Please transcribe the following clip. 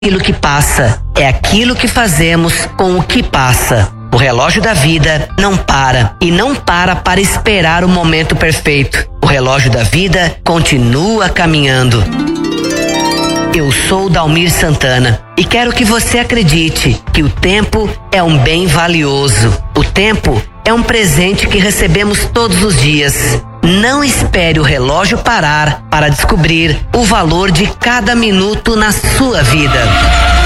aquilo que passa, é aquilo que fazemos com o que passa. O relógio da vida não para e não para esperar o momento perfeito. O relógio da vida continua caminhando. Eu sou Dalmir Santana e quero que você acredite que o tempo é um bem valioso. O tempo é um presente que recebemos todos os dias. Não espere o relógio parar para descobrir o valor de cada minuto na sua vida.